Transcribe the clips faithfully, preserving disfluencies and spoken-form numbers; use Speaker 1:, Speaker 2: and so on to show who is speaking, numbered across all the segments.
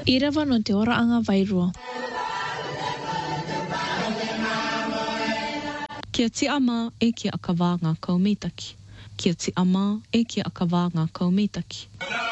Speaker 1: Irawa no te oraanga wairua. Kia ti ama e kia akawā ngā kaumitaki. Kia ti ama e kia akawā ngā kaumitaki.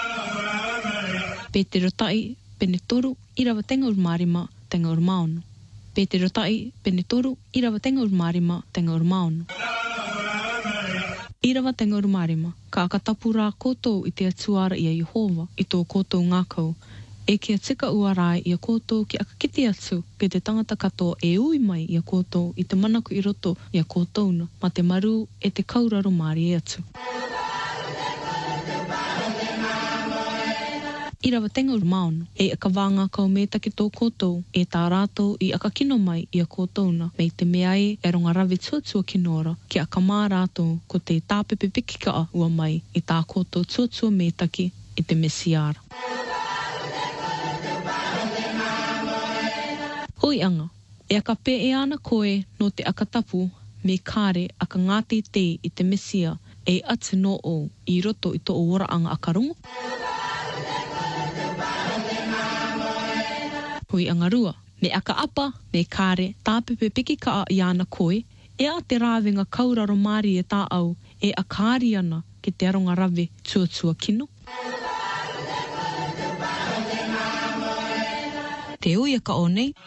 Speaker 1: Pē te rotai, pene toru, irawa tenga ur marima, tenga ur maono. Pē te rotai, pene toru, irawa tenga ur marima, tenga ur maono. Irawa tenga ur marima, ka akatapu rā koutou i te atuara i a Yehova, i tō koutou ngākau. E kia tika ua rai i a koutou ki akakiti atu ki te tangata katoa e ui mai i a koutou i te manaku i roto i a koutouna, ma te maru e te kauraro māri e atu. Irawa tenga ur maono, e akawā ngā kaumētaki tō koutou, e tā rātou i akakino mai i a koutouna, mei te meai e ronga rawe tuatua kinora, ki akamā rātou ko te tāpepe pikikaa ua mai i tā koutou tuatua mētaki i te mesiara. Hoi anga, e aka pē e ana koe no te akatapu me kāre aka ngāti te i te mesia e atu no o i roto i tō oraanga akarongo. Hoi anga rua, me aka apa me kāre tāpepe piki kaa i ana koe e a te rāwenga kauraro māri e tā au e a kāri ana ki te aronga rawe tuatua kino. Te ui aka o nei.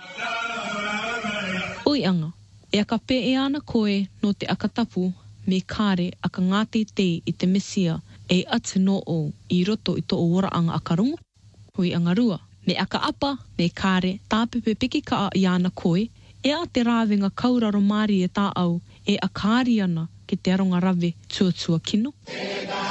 Speaker 1: Oi anga, e aka pē e ana koe no te akatapu me kāre aka ngāti te i te mesia e atu no o i roto i tō oraanga akarongo. Hoi anga rua, me aka apa me kāre tāpepe piki kaa i ana koe e a te rāwenga kauraro māri e tā au e a kāri ana ki te aronga rawe tuatua kino.